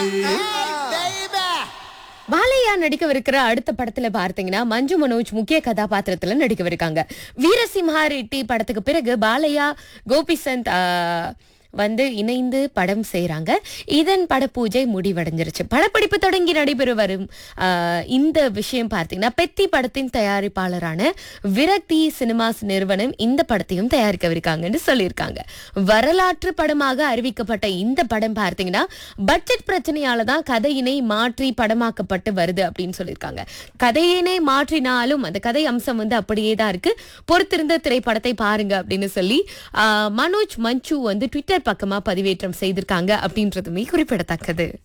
பாலையா நடிக்கவிருக்கிற அடுத்த படத்துல பார்த்தீங்கன்னா மஞ்சு மனோஜ் முக்கிய கதாபாத்திரத்துல நடிக்கவிருக்காங்க. வீரசிம்ஹா ரெட்டி படத்துக்கு பிறகு பாலையா கோபிசந்த் வந்து இணைந்து படம் செய்றாங்க. இதன் படப்பூஜை முடிவடைஞ்சிருச்சு. படப்பிடிப்பு தொடங்கி நடைபெற வரும் இந்த விஷயம் பார்த்தீங்கன்னா பெத்தி படத்தின் தயாரிப்பாளரான விரக்தி சினிமாஸ் நிறுவனம் இந்த படத்தையும் தயாரிக்கவிருக்காங்கன்னு சொல்லியிருக்காங்க. வரலாற்று படமாக அறிவிக்கப்பட்ட இந்த படம் பார்த்தீங்கன்னா பட்ஜெட் பிரச்சனையால தான் கதையினை மாற்றி படமாக்கப்பட்டு வருது அப்படின்னு சொல்லியிருக்காங்க. கதையினை மாற்றினாலும் அந்த கதை அம்சம் வந்து அப்படியே தான் இருக்கு. பொறுத்திருந்த திரைப்படத்தை பாருங்க அப்படின்னு சொல்லி மனோஜ் மஞ்சு வந்து ட்விட்டர் பக்கமா பதிவேற்றம் செய்திருக்காங்க அப்படின்றதுமே குறிப்பிடத்தக்கது.